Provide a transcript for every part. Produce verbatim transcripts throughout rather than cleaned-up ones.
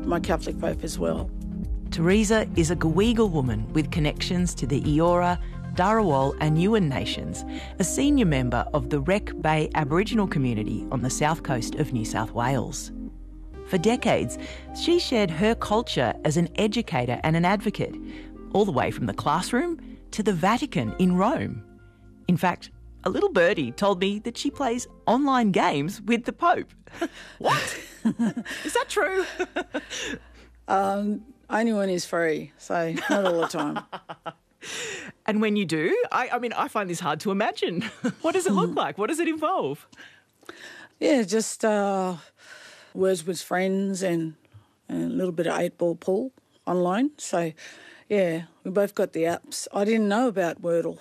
my Catholic faith as well. Teresa is a Gadigal woman with connections to the Eora, Dharawal and Yuin nations, a senior member of the Wreck Bay Aboriginal community on the south coast of New South Wales. For decades, she shared her culture as an educator and an advocate, all the way from the classroom to the Vatican in Rome. In fact, a little birdie told me that she plays online games with the Pope. What? Is that true? um, only when he's free, so not all the time. And when you do, I, I mean, I find this hard to imagine. What does it look like? What does it involve? Yeah, just uh, words with friends and, and a little bit of eight-ball pool online. So, yeah, we both got the apps. I didn't know about Wordle.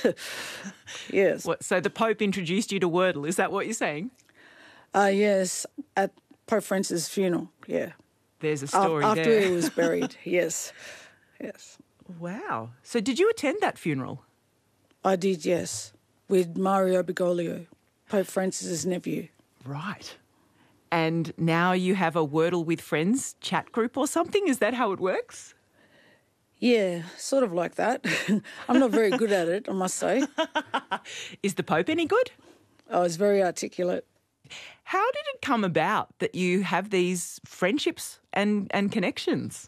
Yes. What, so the Pope introduced you to Wordle, is that what you're saying? Uh, yes, at Pope Francis' funeral, yeah. There's a story uh, after there. After he was buried, yes, yes. Wow. So did you attend that funeral? I did, yes, with Mario Bergoglio, Pope Francis' nephew. Right. And now you have a Wordle with Friends chat group or something? Is that how it works? Yeah, sort of like that. I'm not very good at it, I must say. Is the Pope any good? I was very articulate. How did it come about that you have these friendships and, and connections?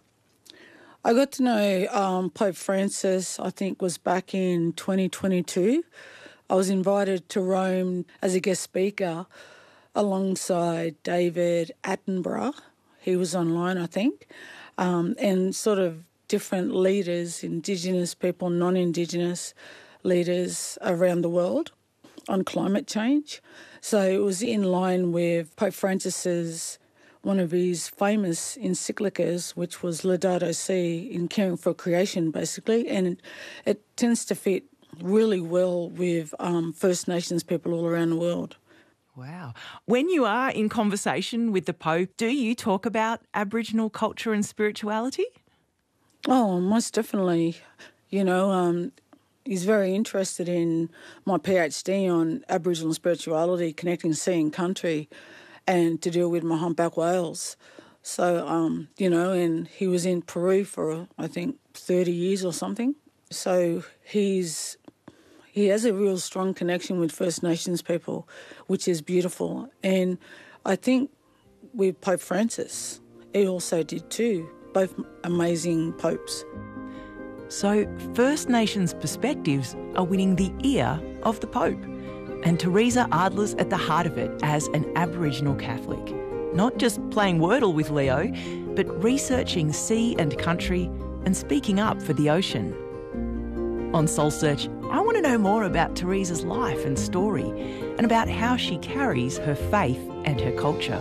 I got to know um, Pope Francis, I think, was back in twenty twenty-two. I was invited to Rome as a guest speaker alongside David Attenborough. He was online, I think, um, and sort of different leaders, Indigenous people, non-Indigenous leaders around the world on climate change. So it was in line with Pope Francis's one of his famous encyclicals, which was Laudato Si, in caring for creation, basically, and it, it tends to fit really well with um, First Nations people all around the world. Wow. When you are in conversation with the Pope, do you talk about Aboriginal culture and spirituality? Oh, most definitely. You know, um, he's very interested in my PhD on Aboriginal spirituality, connecting sea and country, and to deal with my humpback whales. So, um, you know, and he was in Peru for, I think, thirty years or something. So he's he has a real strong connection with First Nations people, which is beautiful. And I think with Pope Francis, he also did too. Both amazing popes. So First Nations perspectives are winning the ear of the Pope. And Teresa Adler's at the heart of it as an Aboriginal Catholic. Not just playing Wordle with Leo, but researching sea and country and speaking up for the ocean. On Soul Search, I want to know more about Teresa's life and story and about how she carries her faith and her culture.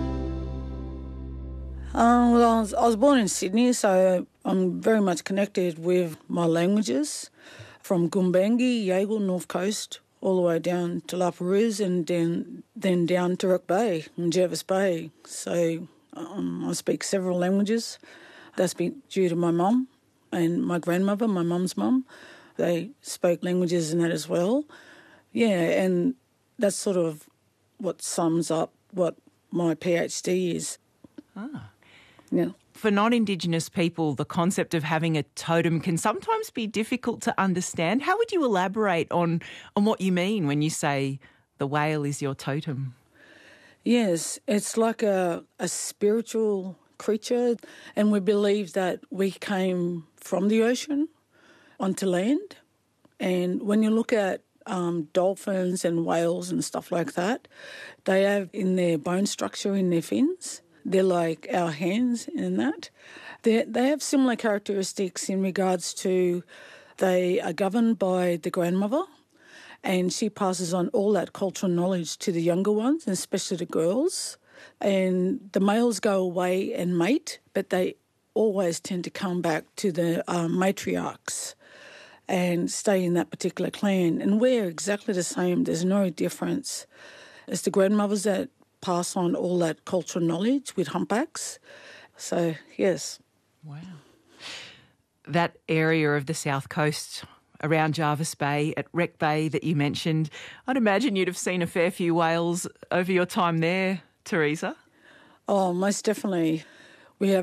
Uh, well, I was, I was born in Sydney, so I'm very much connected with my languages, from Gumbaynggirr, Yaegl, North Coast, all the way down to La Perouse and then then down to Wreck Bay and Jervis Bay. So um, I speak several languages. That's been due to my mum and my grandmother, my mum's mum. They spoke languages in that as well. Yeah, and that's sort of what sums up what my PhD is. Ah. Yeah. For non-Indigenous people, the concept of having a totem can sometimes be difficult to understand. How would you elaborate on, on what you mean when you say the whale is your totem? Yes, it's like a, a spiritual creature, and we believe that we came from the ocean onto land. And when you look at um, dolphins and whales and stuff like that, they have in their bone structure, in their fins, they're like our hands in that. They they have similar characteristics in regards to they are governed by the grandmother, and she passes on all that cultural knowledge to the younger ones, and especially the girls. And the males go away and mate, but they always tend to come back to the um, matriarchs and stay in that particular clan. And we're exactly the same. There's no difference. It's the grandmothers that pass on all that cultural knowledge with humpbacks. So, yes. Wow. That area of the south coast around Jervis Bay, at Wreck Bay that you mentioned, I'd imagine you'd have seen a fair few whales over your time there, Teresa. Oh, most definitely.